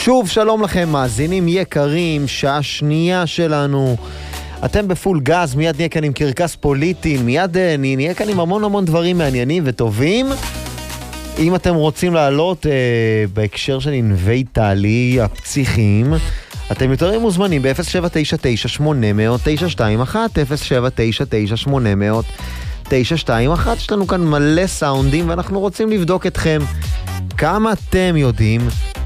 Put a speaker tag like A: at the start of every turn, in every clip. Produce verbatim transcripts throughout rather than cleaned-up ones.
A: שוב שלום לכם מאזינים יקרים, שעה שנייה שלנו. אתם בפול גז, מיד נהיה כאן עם קרקס פוליטי, מיד נהיה כאן עם המון המון דברים מעניינים וטובים. אם אתם רוצים לעלות אה, בהקשר של ענבי טלי הפציחים, אתם יותר מוזמנים ב-אפס שבע תשע תשע שמונה אפס אפס תשע שתיים אחת, אפס שבע תשע תשע שמונה אפס אפס תשע שתיים אחת. יש לנו כאן מלא סאונדים ואנחנו רוצים לבדוק אתכם כמה אתם יודעים.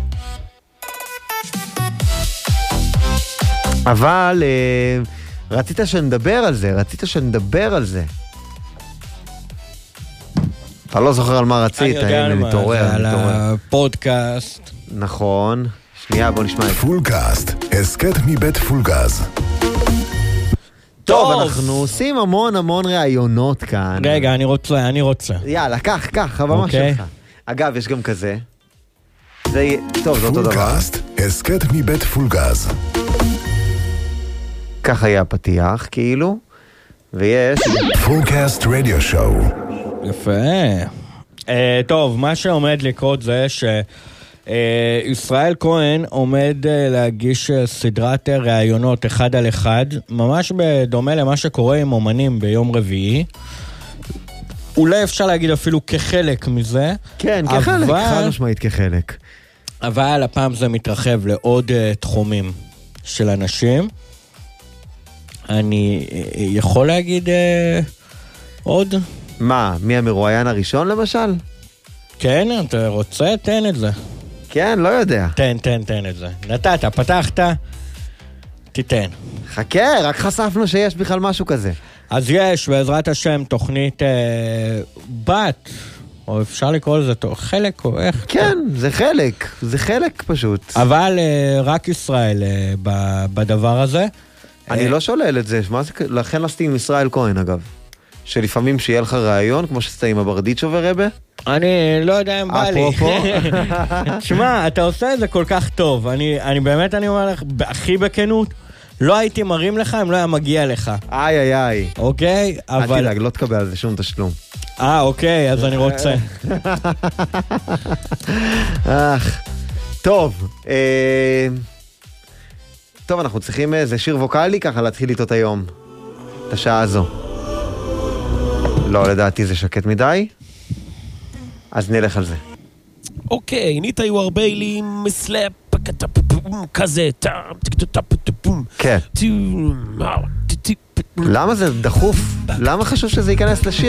A: אבל אה, רצית שנדבר על זה, רצית שנדבר על זה. אתה לא זוכר על מה רצית,
B: אני יודע על מה, זה על הפודקאסט.
A: נכון. שנייה, בוא נשמע.
C: פולקאסט, הסקט מבית פולגז.
A: טוב, אנחנו עושים המון המון ראיונות כאן.
B: רגע, אני רוצה, אני רוצה.
A: יאללה, קח, קח, הבמה שלך. אגב, יש גם כזה. זה, טוב, זה אותו דבר.
C: פולקאסט, הסקט מבית פולגז.
A: ככה יהיה הפתיח, כאילו. ויש...
C: פולקאסט רדיו שואו.
B: יפה. Uh, טוב, מה שעומד לקרות זה שישראל uh, כהן עומד uh, להגיש uh, סדרת uh, ראיונות אחד על אחד, ממש בדומה למה שקורה עם אומנים ביום רביעי. אולי אפשר להגיד אפילו כחלק מזה.
A: כן, כחלק, אבל... חד משמעית כחלק.
B: אבל הפעם זה מתרחב לעוד uh, תחומים של אנשים. אני uh, יכול להגיד uh, עוד...
A: מה, מי המרואיין הראשון למשל?
B: כן, אתה רוצה? תן את זה.
A: כן, לא יודע.
B: תן, תן, תן את זה. נתת, פתחת, תיתן.
A: חכה, רק חשפנו שיש בכלל משהו כזה.
B: אז יש, בעזרת השם, תוכנית אה, בת, או אפשר לקרוא לזה חלק, או איך?
A: כן, זה חלק, זה חלק פשוט.
B: אבל אה, רק ישראל אה, בדבר הזה.
A: אני
B: אה,
A: לא שולל את זה, מה זה, לכן עשיתי עם ישראל כהן אגב. שלפעמים שיהיה לך רעיון, כמו שעשתה עם הברדיצ'ו ורבה?
B: אני לא יודע אם בא לי.
A: אפרופו.
B: תשמע, אתה עושה את זה כל כך טוב. אני, אני באמת, אני אומר לך, הכי בכנות, לא הייתי מרים לך אם לא היה מגיע לך.
A: איי איי איי.
B: אוקיי? אבל...
A: אל תדאג, לא תקבל על זה שום תשלום.
B: אה, אוקיי, אז אני רוצה.
A: אך, טוב. אה... טוב, אנחנו צריכים איזה שיר ווקלי ככה להתחיל איתו את היום. את השעה הזו. לא, לדעתי זה שקט מדי. אז נלך על זה.
D: אוקיי, ניטה יו ארביילי מסלאפ כזה.
A: כן. למה זה דחוף? למה חשוב שזה ייכנס לשיר?